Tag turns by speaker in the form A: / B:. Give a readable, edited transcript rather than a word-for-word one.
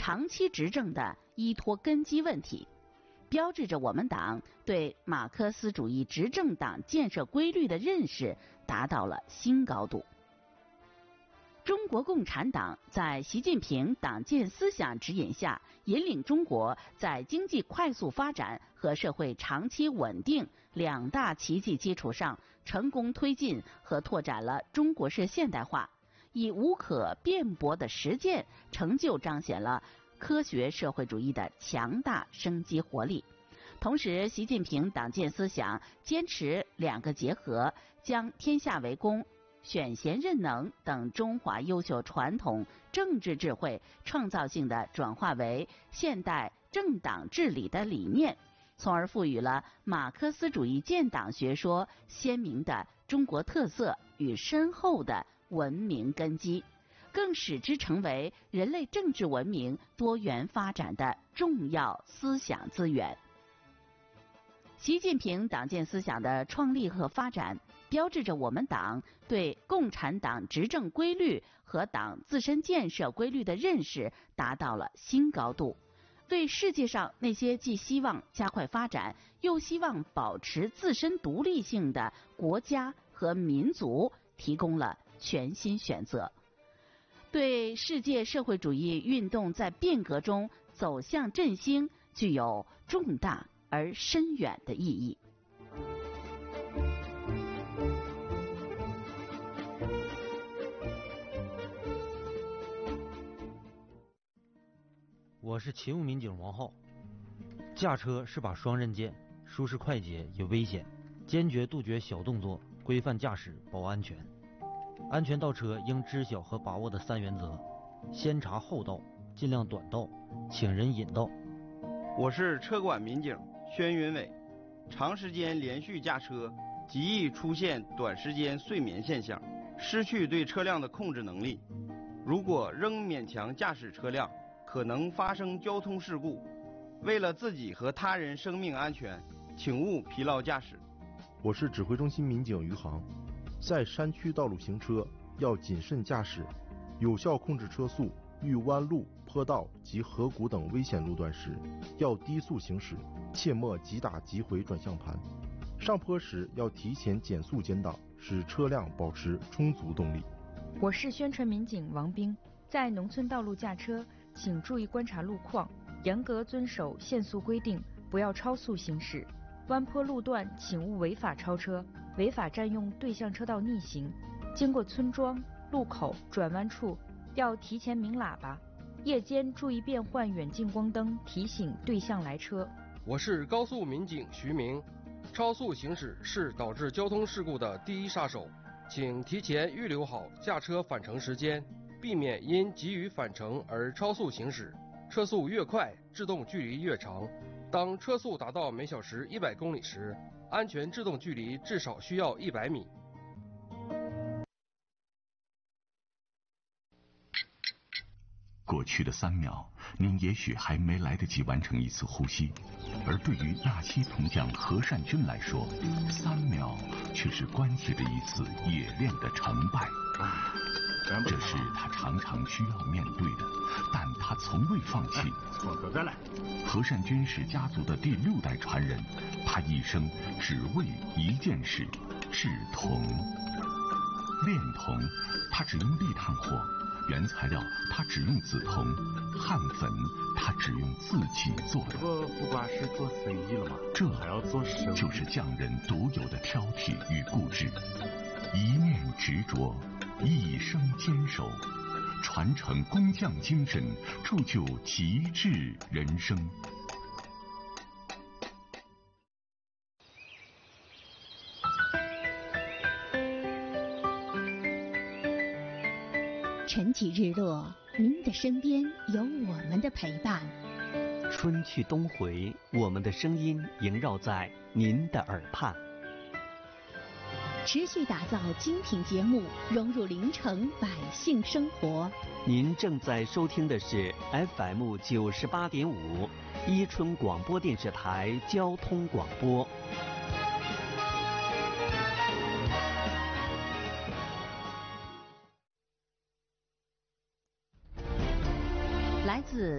A: 长期执政的依托根基问题，标志着我们党对马克思主义执政党建设规律的认识达到了新高度。中国共产党在习近平党建思想指引下，引领中国在经济快速发展和社会长期稳定两大奇迹基础上，成功推进和拓展了中国式现代化，以无可辩驳的实践成就彰显了科学社会主义的强大生机活力。同时，习近平党建思想坚持两个结合，将天下为公、选贤任能等中华优秀传统政治智慧创造性的转化为现代政党治理的理念，从而赋予了马克思主义建党学说鲜明的中国特色与深厚的文明根基，更使之成为人类政治文明多元发展的重要思想资源。习近平党建思想的创立和发展，标志着我们党对共产党执政规律和党自身建设规律的认识达到了新高度，为世界上那些既希望加快发展又希望保持自身独立性的国家和民族提供了全新选择，对世界社会主义运动在变革中走向振兴具有重大而深远的意义。
B: 我是勤务民警王浩。驾车是把双刃剑，舒适快捷也危险，坚决杜绝小动作，规范驾驶保安全。安全倒车应知晓和把握的3原则：先查后到，尽量短道，请人引道。
C: 我是车管民警宣云伟。长时间连续驾车极易出现短时间睡眠现象，失去对车辆的控制能力。如果仍勉强驾驶车辆，可能发生交通事故。为了自己和他人生命安全，请勿疲劳驾驶。
D: 我是指挥中心民警余航。在山区道路行车要谨慎驾驶，有效控制车速，遇弯路、坡道及河谷等危险路段时要低速行驶，切莫急打急回转向盘。上坡时要提前减速减档，使车辆保持充足动力。
E: 我是宣传民警王兵。在农村道路驾车，请注意观察路况，严格遵守限速规定，不要超速行驶。弯坡路段请勿违法超车，违法占用对向车道逆行。经过村庄、路口、转弯处要提前鸣喇叭。夜间注意变换远近光灯，提醒对向来车。
F: 我是高速民警徐明。超速行驶是导致交通事故的第一杀手，请提前预留好驾车返程时间，避免因急于返程而超速行驶。车速越快，制动距离越长。当车速达到每小时100公里时，安全制动距离至少需要100米。
G: 过去的3秒，您也许还没来得及完成一次呼吸，而对于亚西铜匠何善军来说，3秒却是关系着一次冶炼的成败。这是他常常需要面对的，但他从未放弃。
H: 再来。
G: 何善军是家族的第6代传人，他一生只为一件事：制铜。炼铜，他只用砾炭火。原材料他只用紫铜，焊粉他只用自己做的。
H: 不光是做生意了吗？
G: 这
H: 还要做生意，
G: 就是匠人独有的挑剔与固执，一念执着，一生坚守，传承工匠精神，铸就极致人生。
I: 晨起日落，您的身边有我们的陪伴。
J: 春去冬回，我们的声音萦绕在您的耳畔。
I: 持续打造精品节目，融入临城百姓生活。
J: 您正在收听的是 FM 98.5，伊春广播电视台交通广播。